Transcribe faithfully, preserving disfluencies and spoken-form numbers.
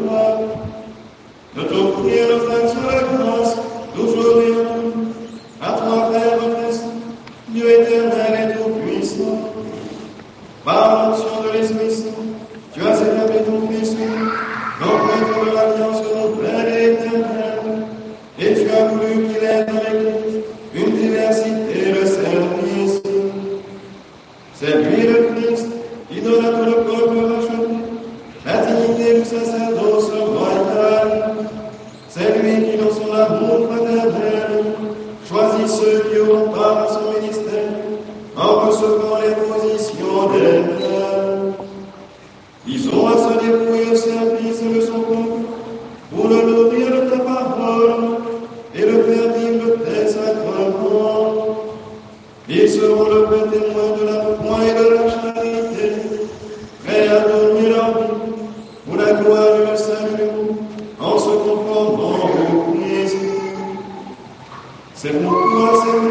toi. De t'offrir le frère sur la grâce, d'aujourd'hui et en tout, à toi, Père Christ, Dieu éternel et tout-puissant. Par l'onction de l'Esprit Saint, tu as établi ton Fils, l'emprunteur de l'alliance nouvelle et éternelle, et tu as voulu qu'il ait dans l'Église une diversité de services. C'est lui le Christ qui donne à tout le peuple racheté la dignité du sacerdoce royal. C'est lui qui, dans son amour fraternel, choisit ceux qui auront part à son ministère en recevant les positions des pères. Disons à son dépouille au service de son peuple pour le nourrir de ta parole et le faire vivre de tes sacrements. Ils seront le vrai témoin de la foi et de la charité, prêts à donner leur vie pour la gloire et le salut, en se conformant au Christ. C'est pourquoi, Seigneur,